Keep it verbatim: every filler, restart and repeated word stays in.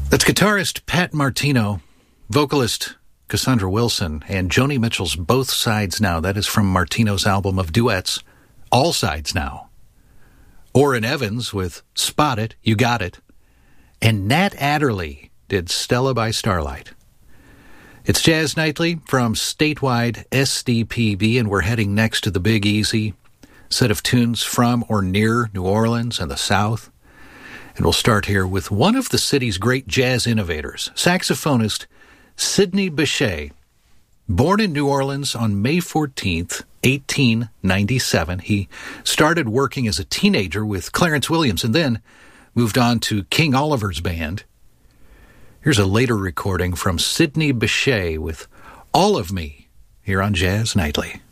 That's guitarist Pat Martino, vocalist Cassandra Wilson, and Joni Mitchell's Both Sides Now. That is from Martino's album of duets, All Sides Now. Orrin Evans with Spot It, You Got It. And Nat Adderley did Stella by Starlight. It's Jazz Nightly from statewide S D P B, and we're heading next to the Big Easy, set of tunes from or near New Orleans and the South. And we'll start here with one of the city's great jazz innovators, saxophonist Sidney Bechet. Born in New Orleans on May fourteenth, eighteen ninety-seven, he started working as a teenager with Clarence Williams and then moved on to King Oliver's band. Here's a later recording from Sidney Bechet with All of Me here on Jazz Nightly.